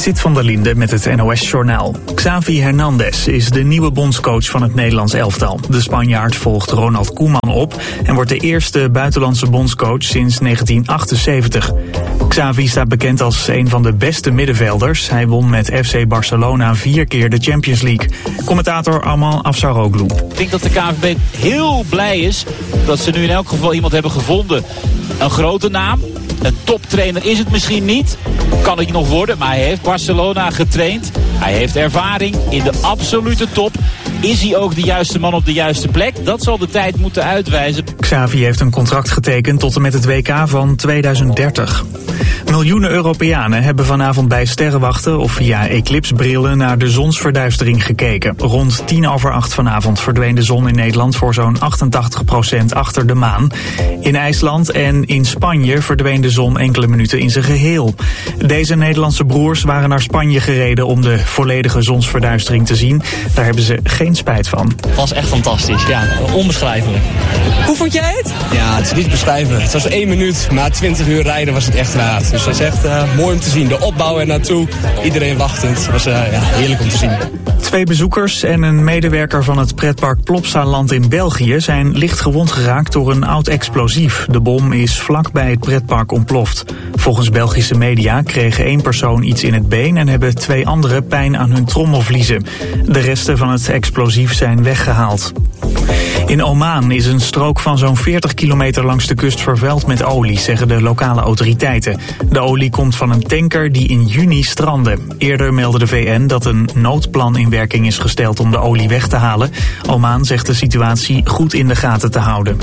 Zit van der Linde met het NOS-journaal. Xavi Hernandez is de nieuwe bondscoach van het Nederlands elftal. De Spanjaard volgt Ronald Koeman op en wordt de eerste buitenlandse bondscoach sinds 1978. Xavi staat bekend als een van de beste middenvelders. Hij won met FC Barcelona 4 keer de Champions League. Commentator Arman Afsaroglu. Ik denk dat de KNVB heel blij is dat ze nu in elk geval iemand hebben gevonden. Een grote naam. Een toptrainer is het misschien niet. Kan het nog worden, maar hij heeft Barcelona getraind. Hij heeft ervaring in de absolute top. Is hij ook de juiste man op de juiste plek? Dat zal de tijd moeten uitwijzen. Xavi heeft een contract getekend tot en met het WK van 2030. Miljoenen Europeanen hebben vanavond bij sterrenwachten of via eclipsbrillen naar de zonsverduistering gekeken. Rond 7:50 vanavond verdween de zon in Nederland voor zo'n 88% achter de maan. In IJsland en in Spanje verdween de zon enkele minuten in zijn geheel. Deze Nederlandse broers waren naar Spanje gereden om de volledige zonsverduistering te zien. Daar hebben ze geen spijt van. Het was echt fantastisch, ja, onbeschrijfelijk. Hoe vond jij het? Ja, het is niet beschrijven. Het was 1 minuut, maar 20 uur rijden was het echt waard. Dus dat is echt mooi om te zien. De opbouw er naartoe, iedereen wachtend. Het was heerlijk om te zien. 2 bezoekers en een medewerker van het pretpark Plopsaland in België zijn licht gewond geraakt door een oud explosief. De bom is vlak bij het pretpark ontploft. Volgens Belgische media kreeg 1 persoon iets in het been en hebben 2 anderen pijn aan hun trommelvliezen. De resten van het explosief zijn weggehaald. In Oman is een strook van zo'n 40 kilometer langs de kust vervuild met olie, zeggen de lokale autoriteiten. De olie komt van een tanker die in juni strandde. Eerder meldde de VN dat een noodplan in werking is gesteld om de olie weg te halen. Oman zegt de situatie goed in de gaten te houden.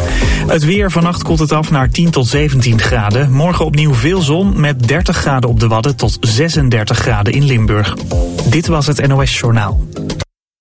Het weer, vannacht koelt het af naar 10 tot 17 graden. Morgen opnieuw veel zon met 30 graden op de Wadden tot 36 graden in Limburg. Dit was het NOS Journaal.